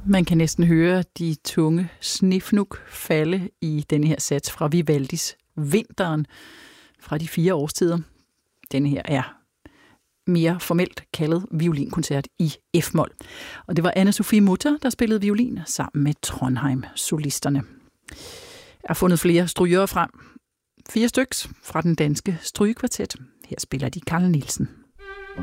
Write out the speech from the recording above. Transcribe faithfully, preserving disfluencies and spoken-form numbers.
Man kan næsten høre de tunge snefnuk falde i denne her sats fra Vivaldis Vinteren fra de fire årstider. Denne her er mere formelt kaldet violinkoncert i F-mol. Og det var Anne-Sophie Mutter, der spillede violin sammen med Trondheim-solisterne. Jeg har fundet flere strygere frem. Fire styks fra den danske strygekvartet. Her spiller de Carl Nielsen.